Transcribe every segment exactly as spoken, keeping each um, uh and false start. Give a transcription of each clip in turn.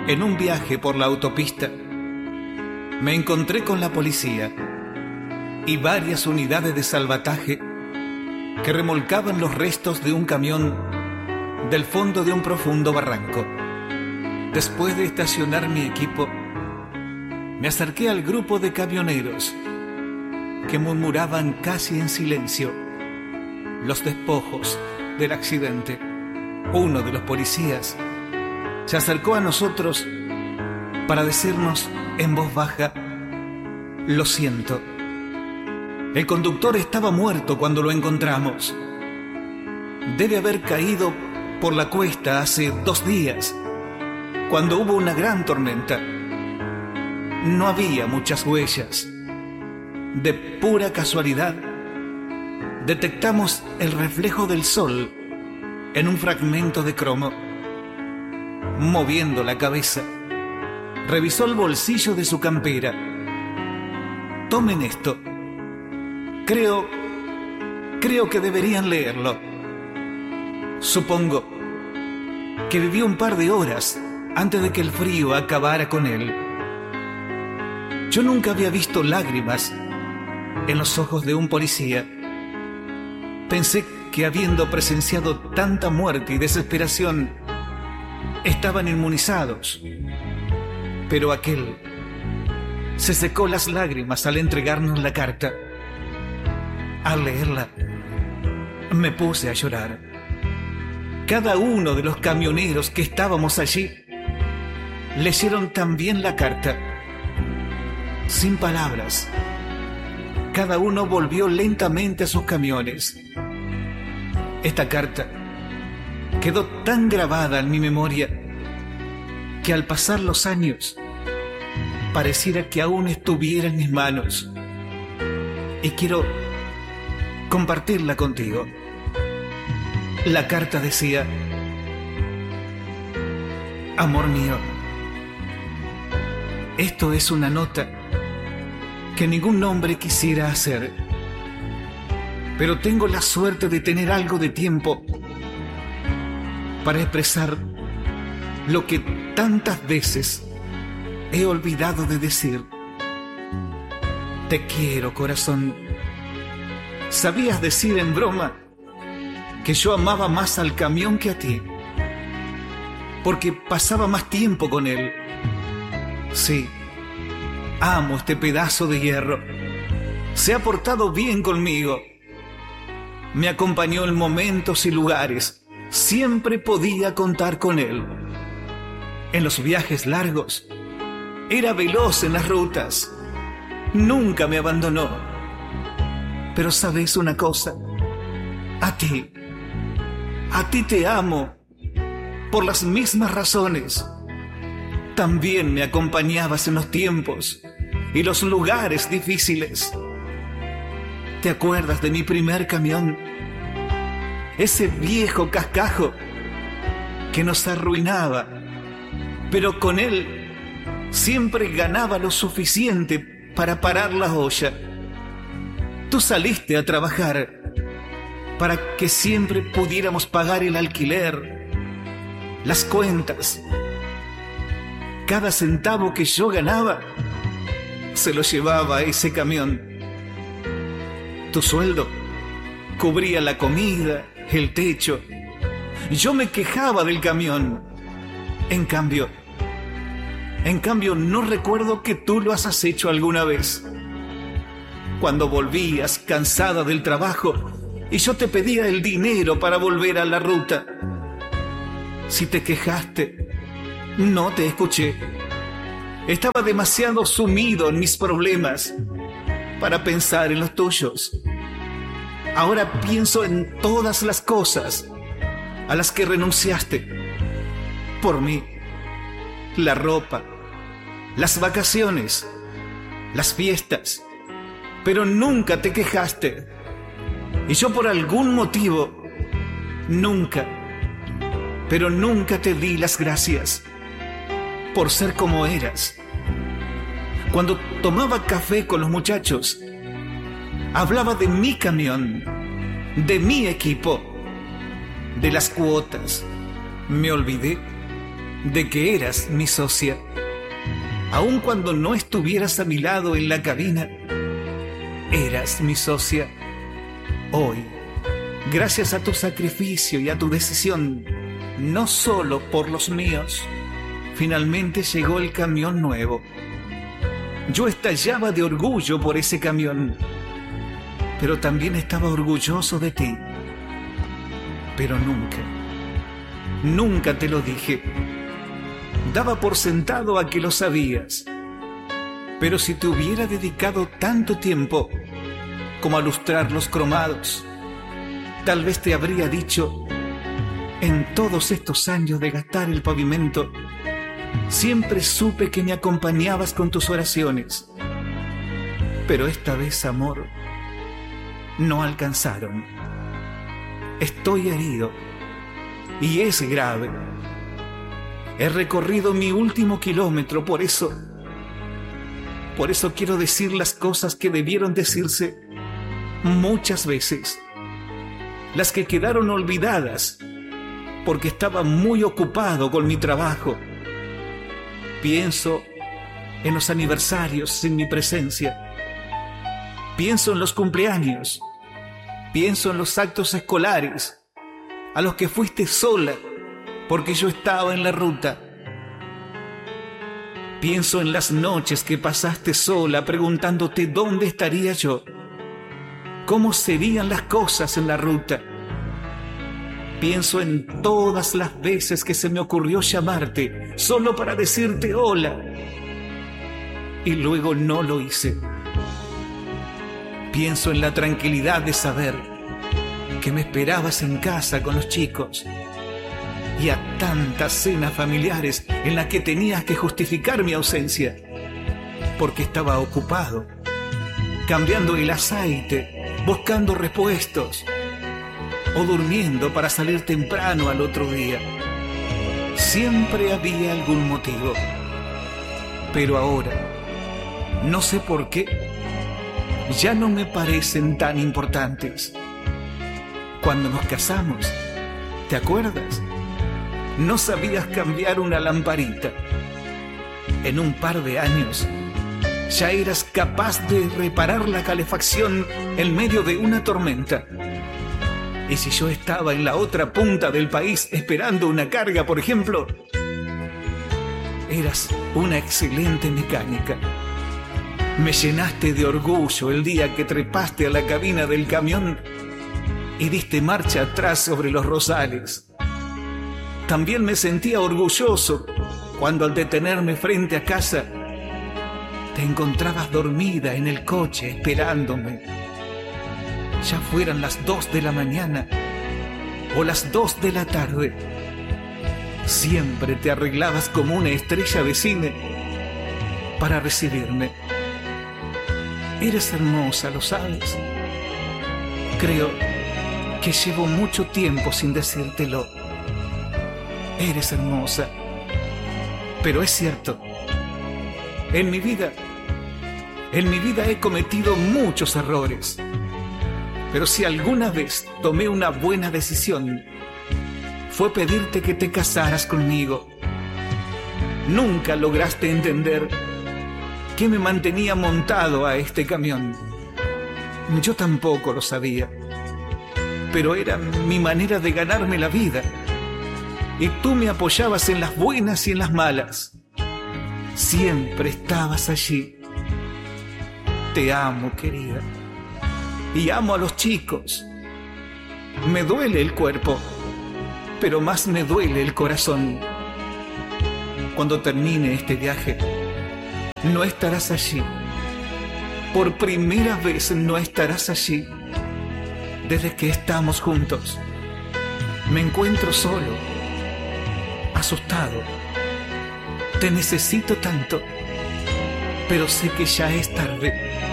En un viaje por la autopista, me encontré con la policía y varias unidades de salvataje que remolcaban los restos de un camión del fondo de un profundo barranco. Después de estacionar mi equipo, me acerqué al grupo de camioneros que murmuraban casi en silencio los despojos del accidente. Uno de los policías se acercó a nosotros para decirnos en voz baja: lo siento, el conductor estaba muerto cuando lo encontramos. Debe haber caído por la cuesta hace dos días, cuando hubo una gran tormenta. No había muchas huellas. De pura casualidad, detectamos el reflejo del sol en un fragmento de cromo. Moviendo la cabeza, revisó el bolsillo de su campera. Tomen esto. Creo, creo que deberían leerlo. Supongo que vivió un par de horas antes de que el frío acabara con él. Yo nunca había visto lágrimas en los ojos de un policía. Pensé que habiendo presenciado tanta muerte y desesperación, estaban inmunizados. Pero aquel se secó las lágrimas al entregarnos la carta. Al leerla, me puse a llorar. Cada uno de los camioneros que estábamos allí leyeron también la carta. Sin palabras, cada uno volvió lentamente a sus camiones. Esta carta quedó tan grabada en mi memoria que al pasar los años pareciera que aún estuviera en mis manos, y quiero compartirla contigo. La carta decía: amor mío, esto es una nota que ningún hombre quisiera hacer, pero tengo la suerte de tener algo de tiempo para expresar lo que tantas veces he olvidado de decir. Te quiero, corazón. ¿Sabías decir en broma que yo amaba más al camión que a ti? Porque pasaba más tiempo con él. Sí, amo este pedazo de hierro. Se ha portado bien conmigo. Me acompañó en momentos y lugares. Siempre podía contar con él. En los viajes largos, era veloz en las rutas. Nunca me abandonó. Pero ¿sabes una cosa? A ti, a ti te amo por las mismas razones. También me acompañabas en los tiempos y los lugares difíciles. ¿Te acuerdas de mi primer camión? Ese viejo cascajo que nos arruinaba, pero con él siempre ganaba lo suficiente para parar la olla. Tú saliste a trabajar para que siempre pudiéramos pagar el alquiler, las cuentas. Cada centavo que yo ganaba se lo llevaba a ese camión. Tu sueldo cubría la comida, el techo. Yo me quejaba del camión. En cambio, en cambio no recuerdo que tú lo has hecho alguna vez. Cuando volvías cansada del trabajo y yo te pedía el dinero para volver a la ruta. Si te quejaste, no te escuché. Estaba demasiado sumido en mis problemas para pensar en los tuyos. Ahora pienso en todas las cosas a las que renunciaste por mí. La ropa, las vacaciones, las fiestas. Pero nunca te quejaste. Y yo por algún motivo nunca, pero nunca te di las gracias por ser como eras. Cuando tomaba café con los muchachos, hablaba de mi camión, de mi equipo, de las cuotas. Me olvidé de que eras mi socia. Aun cuando no estuvieras a mi lado en la cabina, eras mi socia. Hoy, gracias a tu sacrificio y a tu decisión, no solo por los míos, finalmente llegó el camión nuevo. Yo estallaba de orgullo por ese camión, pero también estaba orgulloso de ti. Pero nunca, nunca te lo dije. Daba por sentado a que lo sabías. Pero si te hubiera dedicado tanto tiempo como a lustrar los cromados, tal vez te habría dicho: en todos estos años de gastar el pavimento, siempre supe que me acompañabas con tus oraciones. Pero esta vez, amor, no alcanzaron. Estoy herido y es grave. He recorrido mi último kilómetro, por eso, por eso quiero decir las cosas que debieron decirse muchas veces, las que quedaron olvidadas porque estaba muy ocupado con mi trabajo. Pienso en los aniversarios sin mi presencia, pienso en los cumpleaños, pienso en los actos escolares a los que fuiste sola porque yo estaba en la ruta. Pienso en las noches que pasaste sola preguntándote dónde estaría yo, cómo serían las cosas en la ruta. Pienso en todas las veces que se me ocurrió llamarte solo para decirte hola y luego no lo hice. Pienso en la tranquilidad de saber que me esperabas en casa con los chicos y a tantas cenas familiares en las que tenías que justificar mi ausencia porque estaba ocupado, cambiando el aceite, buscando repuestos o durmiendo para salir temprano al otro día. Siempre había algún motivo, pero ahora, no sé por qué, ya no me parecen tan importantes. Cuando nos casamos, ¿te acuerdas? No sabías cambiar una lamparita. En un par de años ya eras capaz de reparar la calefacción en medio de una tormenta. Y si yo estaba en la otra punta del país esperando una carga, por ejemplo, eras una excelente mecánica. Me llenaste de orgullo el día que trepaste a la cabina del camión y diste marcha atrás sobre los rosales. También me sentía orgulloso cuando al detenerme frente a casa te encontrabas dormida en el coche esperándome. Ya fueran las dos de la mañana o las dos de la tarde, siempre te arreglabas como una estrella de cine para recibirme. Eres hermosa, ¿lo sabes? Creo que llevo mucho tiempo sin decírtelo. Eres hermosa. Pero es cierto, en mi vida, en mi vida he cometido muchos errores. Pero si alguna vez tomé una buena decisión, fue pedirte que te casaras conmigo. Nunca lograste entender que me mantenía montado a este camión. Yo tampoco lo sabía, pero era mi manera de ganarme la vida. Y tú me apoyabas en las buenas y en las malas. Siempre estabas allí. Te amo, querida. Y amo a los chicos. Me duele el cuerpo, pero más me duele el corazón. Cuando termine este viaje, no estarás allí. Por primera vez no estarás allí. Desde que estamos juntos, me encuentro solo, asustado. Te necesito tanto, pero sé que ya es tarde.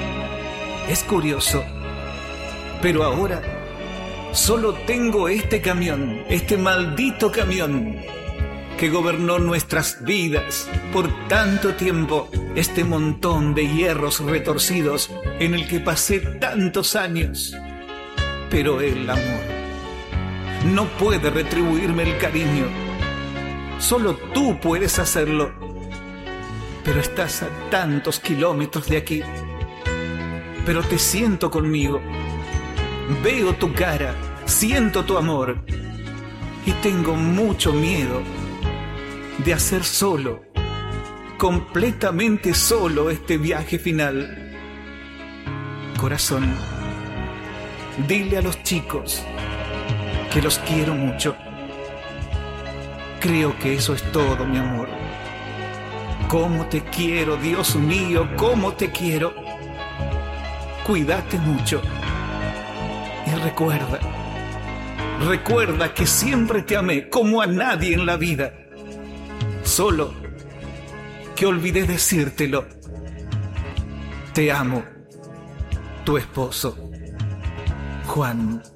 Es curioso, pero ahora solo tengo este camión, este maldito camión que gobernó nuestras vidas por tanto tiempo, este montón de hierros retorcidos en el que pasé tantos años. Pero el amor no puede retribuirme el cariño. Solo tú puedes hacerlo. Pero estás a tantos kilómetros de aquí. Pero te siento conmigo. Veo tu cara, siento tu amor. Y tengo mucho miedo de hacer solo, completamente solo, este viaje final. Corazón, dile a los chicos que los quiero mucho. Creo que eso es todo, mi amor. Cómo te quiero, Dios mío, cómo te quiero. Cuídate mucho. Y recuerda, recuerda que siempre te amé como a nadie en la vida. Solo que olvidé decírtelo. Te amo, tu esposo, Juan.